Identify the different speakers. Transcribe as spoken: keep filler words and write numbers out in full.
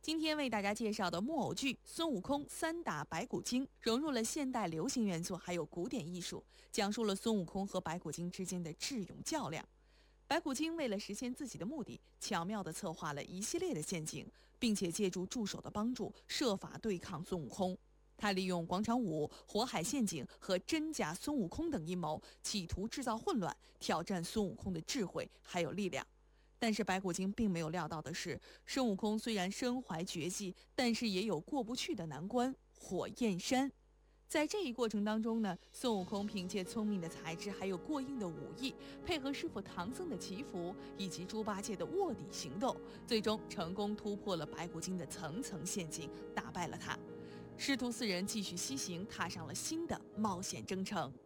Speaker 1: 今天为大家介绍的木偶剧《孙悟空三打白骨精》，融入了现代流行元素，还有古典艺术，讲述了孙悟空和白骨精之间的智勇较量。白骨精为了实现自己的目的，巧妙地策划了一系列的陷阱，并且借助助手的帮助，设法对抗孙悟空。他利用广场舞、火海陷阱和真假孙悟空等阴谋，企图制造混乱，挑战孙悟空的智慧还有力量。但是白骨精并没有料到的是，孙悟空虽然身怀绝技，但是也有过不去的难关——火焰山。在这一过程当中呢，孙悟空凭借聪明的才智，还有过硬的武艺，配合师傅唐僧的祈福以及猪八戒的卧底行动，最终成功突破了白骨精的层层陷阱，打败了他。师徒四人继续西行，踏上了新的冒险征程。